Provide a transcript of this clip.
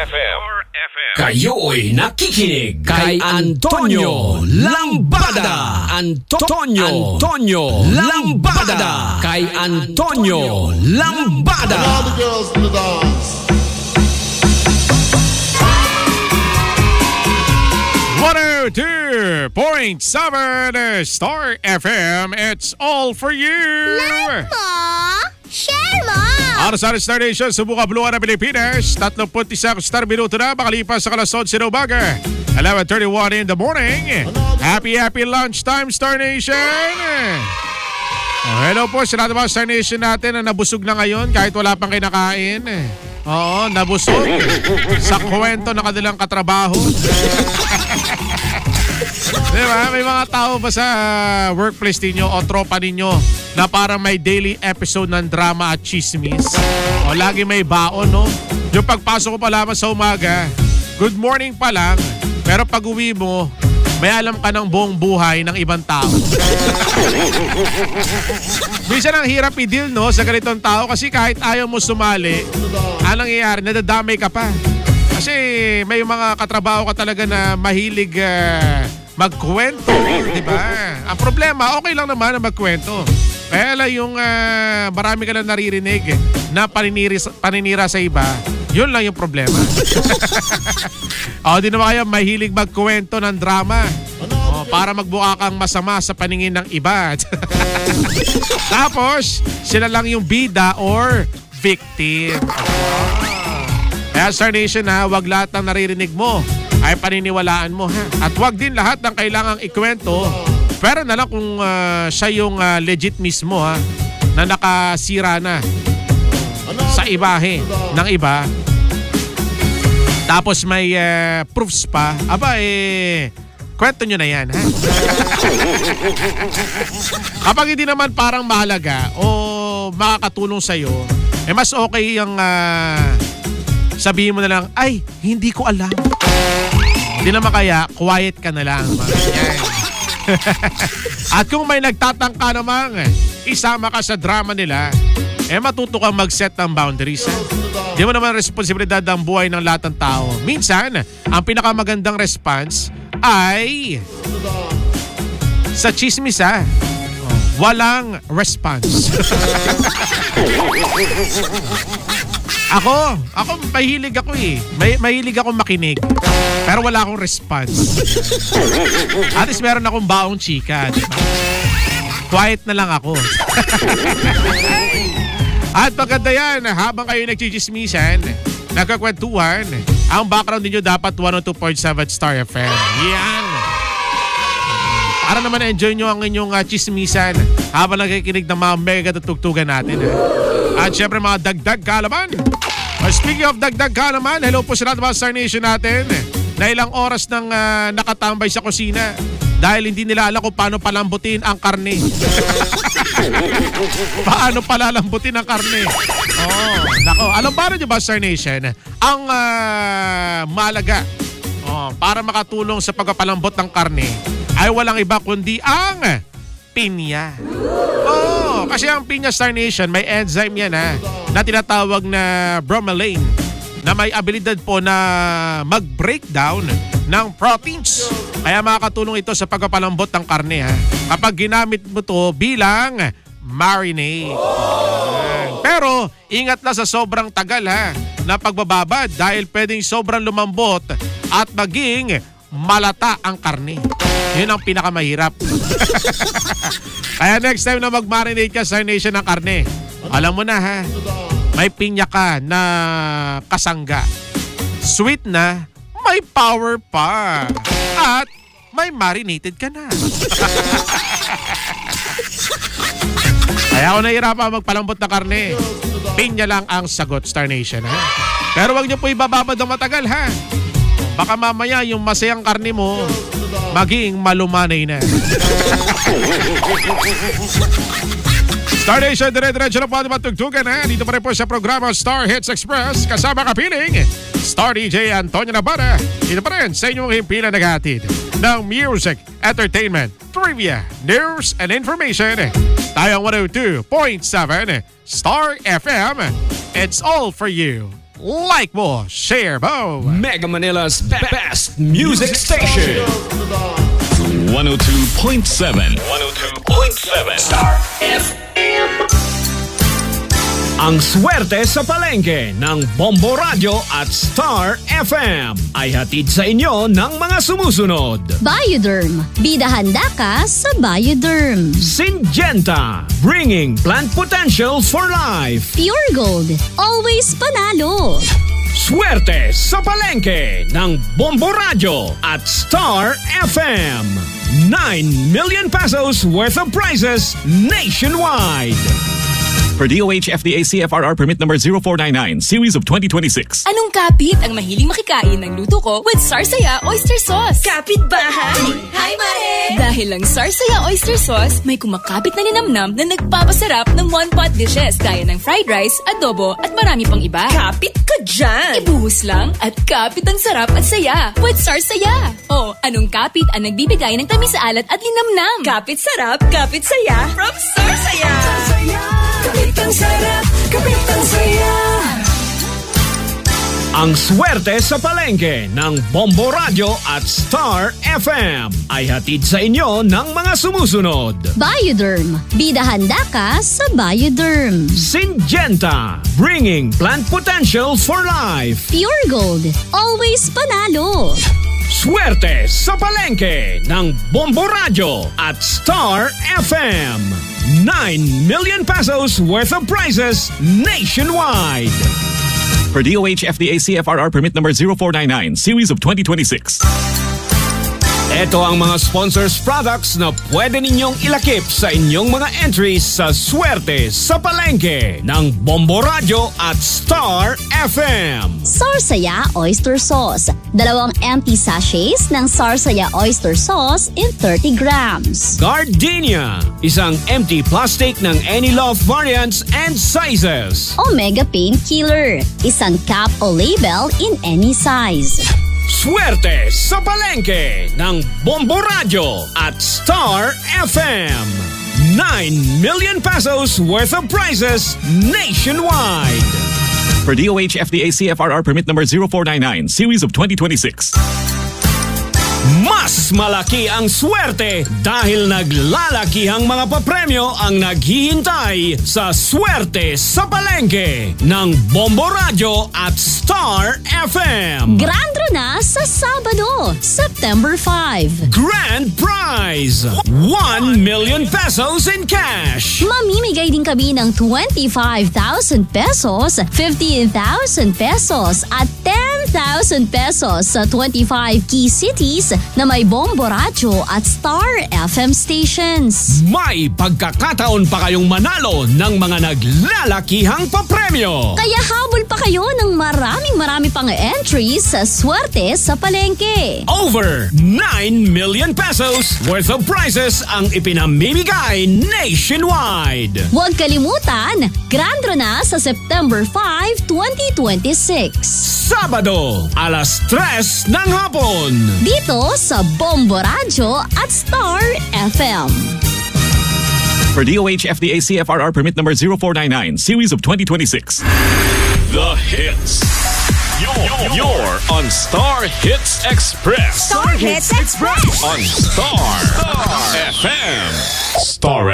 FM. Kayo'y nakikinig kay Antonio Lambada. Antonio Lambada. Kay Antonio Lambada. All the girls in the dance. 102.7 Star FM. It's all for you. Like mo, share mo. Para sa Star Nation, subukan Buluan ng Pilipinas. 31 star minuto na makalipas sa alas 11 ng umaga. 11:31 in the morning. Happy lunchtime, Star Nation. Hello po sa lahat ng mga Star Nation natin na nabusog na ngayon kahit wala pang kinakain. Oo, nabusog sa kwento ng kanilang katrabaho. Diba? May mga tao ba sa workplace ninyo o tropa ninyo na parang may daily episode ng drama at chismis? O lagi may baon, no? Yung pagpasok ko pa lamang sa umaga, good morning pa lang, pero pag uwi mo, may alam ka ng buong buhay ng ibang tao. Minsan ang hirap i-deal, no, sa ganitong tao kasi kahit ayaw mo sumali, anong nangyayari? Nadadamay ka pa. Kasi may mga katrabaho ka talaga na mahilig magkwento, di ba? Ang problema, okay lang naman na magkwento. Kaya lang yung marami ka lang naririnig na paninira sa iba, yun lang yung problema. O, di naman kayo mahilig magkwento ng drama. O, para magbuka kang masama sa paningin ng iba. Tapos, sila lang yung bida or victim. Kaya Star Nation ha, wag lahat ng naririnig mo ay paniniwalaan mo ha. At wag din lahat ng kailangang ikwento, pero na lang kung siya yung legit mismo ha, na nakasira na sa ibahe ng iba. Tapos may proofs pa. Aba kwento nyo na yan ha. Kapag hindi naman parang mahalaga o makakatulong sa'yo, mas okay yung sabihin mo na lang, ay, hindi ko alam. Hindi naman kaya, quiet ka na lang. Yan. At kung may nagtatangka namang isama ka sa drama nila, matuto kang mag-set ng boundaries. Di mo naman responsibilidad ang buhay ng lahat ng tao. Minsan, ang pinakamagandang response ay sa chismis walang response. Ako mahilig ako mahilig ako makinig. Pero wala akong response. At least meron akong baong chika, diba? Quiet na lang ako. At maganda yan, habang kayo nagchichismisan, nagkakwentuhan, ang background ninyo dapat 102.7 Star FM. Yan. Para naman enjoy nyo ang inyong chismisan habang nakikinig ng mga mega tutugtugan natin. At syempre mga dagdag kaalaman. Speaking of dagdag kaalaman, hello po sa lahat ng mga Star Nation natin na ilang oras nang nakatambay sa kusina dahil hindi nila alam kung paano palambutin ang karne. Paano palalambutin ang karne? Nako, alam ba rin nyo ba, Star Nation, ang malaga para makatulong sa pagpapalambot ng karne ay walang iba kundi ang pinya. Kasi ang pinya, Star Nation, may enzyme yan na tinatawag na bromelain na may abilidad po na mag-breakdown ng proteins. Kaya makakatulong ito sa pagpapalambot ng karne kapag ginamit mo to bilang marinade. Pero ingat lang sa sobrang tagal na pagbababad dahil pwedeng sobrang lumambot at maging malata ang karne. Yun ang pinakamahirap. Kaya next time na mag-marinate ka sa Nation ng karne, alam mo na may pinya ka na kasangga. Sweet na, may power pa. At may marinated ka na. Kaya ako nahihirapan magpalambot na karne. Pinya lang ang sagot, Star Nation. Pero wag niyo po ibababad ng matagal Baka mamaya yung masayang karne mo maging malumanay na. Star Nation, dire-diretso na po ang matugtugan dito pa rin po sa programa Star Hits Express. Kasama kapiling Star DJ Antonio Lambada. Dito pa rin sa inyong himpilan naghatid ng music, entertainment, trivia, news, and information. Tayo ang 102.7 Star FM. It's all for you. like mo, share mo. Mega Manila's best music station. 102.7 Star FM. Ang swerte sa palengke ng Bombo Radio at Star FM ay hatid sa inyo ng mga sumusunod. Bioderm. Bida handa ka sa Bioderm. Syngenta, bringing plant potential for life. Pure Gold. Always panalo. Swerte sa palengke ng Bombo Radio at Star FM. 9 million pesos worth of prizes nationwide. Per DOH FDA CFRR permit number 0499, series of 2026. Anong kapit ang mahiling makikain ng luto ko with Sarsaya Oyster Sauce? Kapit bahay! Hi, Mare! Dahil lang Sarsaya Oyster Sauce, may kumakapit na ninamnam na nagpapasarap ng one-pot dishes gaya ng fried rice, adobo at marami pang iba. Kapit ka dyan! Ibuhos lang at kapit ang sarap at saya with Sarsaya. O, anong kapit ang nagbibigay ng tamis sa alat at linamnam? Kapit sarap, kapit saya from Sarsaya! Sarsaya! Kapit ang sarap, kapit ang saya! Ang swerte sa palengke ng Bombo Radio at Star FM ay hatid sa inyo ng mga sumusunod. Bioderm. Bida handa ka sa Bioderm. Syngenta, bringing plant potential for life. Pure Gold. Always panalo. Swerte sa palengke ng Bombo Radio at Star FM. 9 million pesos worth of prizes nationwide. Per DOH FDA CFRR permit number 0499, series of 2026. Ito ang mga sponsors products na pwede ninyong ilakip sa inyong mga entries sa Swerte sa Palengke ng Bombo Radio at Star FM. Sarsaya Oyster Sauce. 2 empty sachets ng Sarsaya Oyster Sauce in 30 grams. Gardenia, isang empty plastic ng any love variants and sizes. Omega Painkiller. Isang cap o label in any size. Swerte sa Palengke ng Bombo Radio at Star FM. 9 million pesos worth of prizes nationwide. Per DOH FDA CFRR permit number 0499, series of 2026. Mas malaki ang swerte dahil naglalakihang mga papremyo ang naghihintay sa Swerte sa Palengke ng Bombo Radio at Star FM. Grandro na sa Sabado, September 5. Grand prize, 1 million pesos in cash. Mamimigay din kami ng 25,000 pesos, 15,000 pesos at 10,000 pesos sa 25 key cities na may Bombo Radio at Star FM stations. May pagkakataon pa kayong manalo ng mga naglalakihang papremyo. Kaya habol pa kayo ng marami pang entries sa Swerte sa Palengke. Over 9 million pesos worth of prizes ang ipinamimigay nationwide. Huwag kalimutan, Grandro na sa September 5, 2026. Sabado, alas 3 ng hapon. Dito sa Bombo Radio at Star FM. For DOH FDA CFRR permit number 0499, series of 2026. The hits. You're on Star Hits Express. Star Hits Express! On Star FM. Star